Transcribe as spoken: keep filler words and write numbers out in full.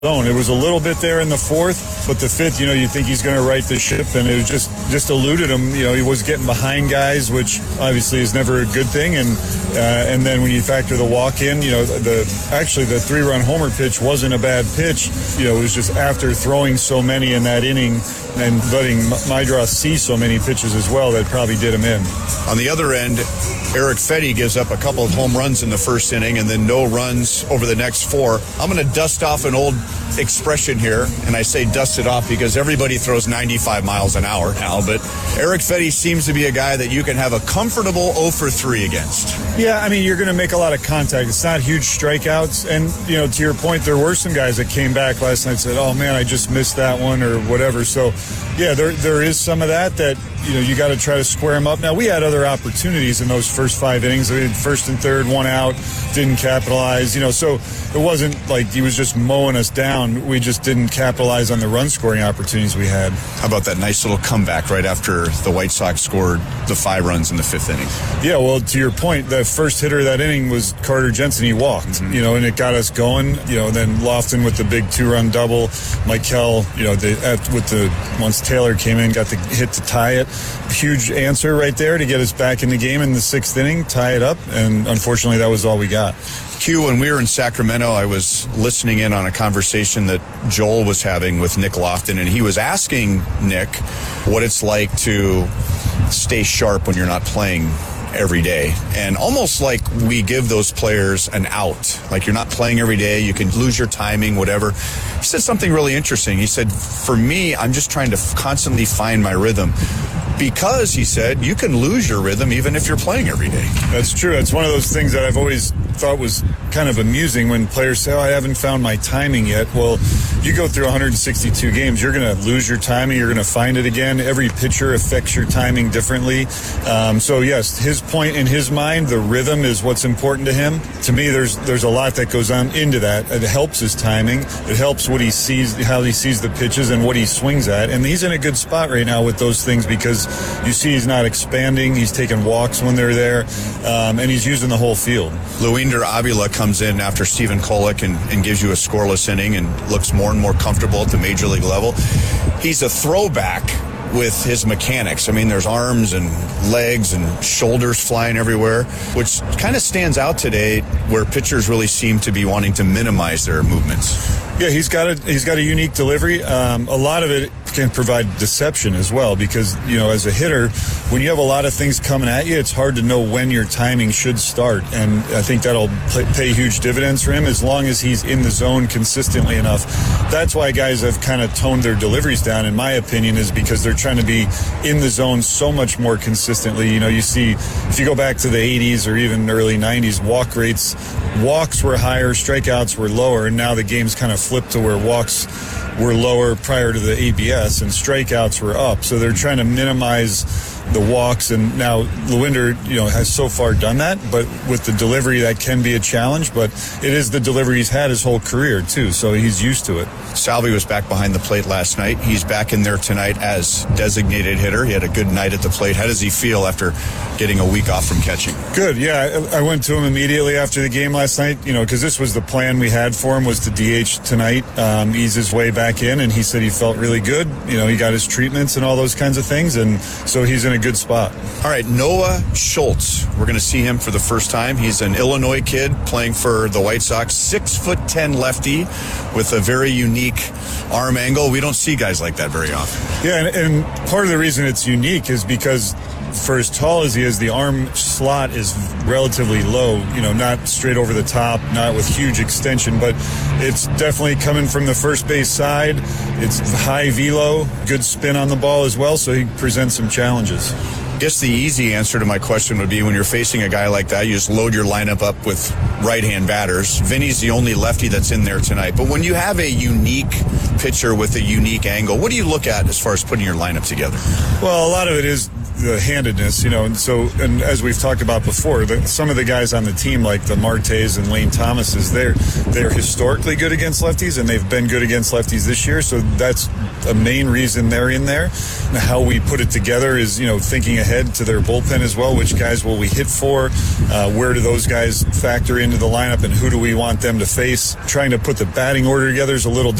zone. It was a little bit there in the fourth, but the fifth, you know, you think he's going to right the ship, and it was just just eluded him. You know, he was getting behind guys, which obviously is never a good thing. And uh, and then when you factor the walk in, you know, the actually the three-run homer pitch wasn't a bad pitch. You know, it was just after throwing so many in that inning and letting Maedras see so many pitches as well that probably did him in. On the other end, Erick Fedde gives up a couple of home runs in the first inning and then no runs over the next four. I'm going to dust off an old expression here, and I say dust it off because everybody throws ninety-five miles an hour now, but Erick Fedde seems to be a guy that you can have a comfortable oh for three against. Yeah, I mean, you're going to make a lot of contact. It's not huge strikeouts, and, you know, to your point, there were some guys that came back last night and said, oh, man, I just missed that one or whatever. So, yeah, there there is some of that that, you know, you got to try to square him up. Now, we had other opportunities in those first five innings. We had first and third, one out, didn't capitalize, you know, so it wasn't like he was just mowing us down. We just didn't capitalize on the run-scoring opportunities we had. How about that nice little comeback right after the White Sox scored the five runs in the fifth inning? Yeah, well, to your point, the first hitter of that inning was Carter Jensen. He walked, mm-hmm. you know, and it got us going, you know, then Lofton with the big two-run double, Michael, you know, the, with the once Taylor came in, got the hit to tie it. Huge answer right there to get us back in the game in the sixth inning, tie it up, and unfortunately that was all we got. Q, when we were in Sacramento, I was listening in on a conversation that Joel was having with Nick Lofton, and he was asking Nick what it's like to stay sharp when you're not playing every day, and almost like we give those players an out, like you're not playing every day, you can lose your timing, whatever. He said something really interesting. He said, for me, I'm just trying to f- constantly find my rhythm, because he said you can lose your rhythm even if you're playing every day. That's true. It's one of those things that I've always thought was kind of amusing when players say, oh, I haven't found my timing yet. Well, you go through one hundred sixty-two games, you're going to lose your timing, you're going to find it again. Every pitcher affects your timing differently. Um, so yes, his point in his mind, the rhythm is what's important to him. To me, there's there's a lot that goes on into that. It helps his timing. It helps what he sees, how he sees the pitches and what he swings at. And he's in a good spot right now with those things because you see he's not expanding. He's taking walks when they're there, um, and he's using the whole field. Luinder Avila comes in after Stephen Kolek and, and gives you a scoreless inning and looks more and more comfortable at the major league level. He's a throwback with his mechanics. I mean, there's arms and legs and shoulders flying everywhere, which kind of stands out today where pitchers really seem to be wanting to minimize their movements. Yeah, he's got a he's got a unique delivery. Um, a lot of it can provide deception as well because, you know, as a hitter, when you have a lot of things coming at you, it's hard to know when your timing should start. And I think that'll pay, pay huge dividends for him as long as he's in the zone consistently enough. That's why guys have kind of toned their deliveries down, in my opinion, is because they're trying to be in the zone so much more consistently. You know, you see, if you go back to the eighties or even early nineties, walk rates, walks were higher, strikeouts were lower, and now the game's kind of flipped to where walks were lower prior to the A B S and strikeouts were up. So they're trying to minimize the walks, and now Luinder, you know, has so far done that, but with the delivery that can be a challenge, but it is the delivery he's had his whole career too, so he's used to it. Salvi was back behind the plate last night. He's back in there tonight as designated hitter. He had a good night at the plate. How does he feel after getting a week off from catching? Good, yeah. I went to him immediately after the game last night, you know, because this was the plan we had for him, was to D H tonight, um, ease his way back in, and he said he felt really good. You know, he got his treatments and all those kinds of things, and so he's in a good spot. All right, Noah Schultz. We're going to see him for the first time. He's an Illinois kid playing for the White Sox, six foot ten lefty with a very unique arm angle. We don't see guys like that very often. Yeah, and, and part of the reason it's unique is because for as tall as he is, the arm slot is relatively low, you know, not straight over the top, not with huge extension, but it's definitely coming from the first base side. It's high velo, good spin on the ball as well, so he presents some challenges. I guess the easy answer to my question would be when you're facing a guy like that, you just load your lineup up with right-hand batters. Vinny's the only lefty that's in there tonight. But when you have a unique pitcher with a unique angle, what do you look at as far as putting your lineup together? Well, a lot of it is the handedness, you know, and so, and as we've talked about before, the, some of the guys on the team, like the Martes and Lane Thomases, they're, they're historically good against lefties, and they've been good against lefties this year, so that's a main reason they're in there. And how we put it together is, you know, thinking ahead to their bullpen as well. Which guys will we hit for? Uh, where do those guys factor into the lineup, and who do we want them to face? Trying to put the batting order together is a little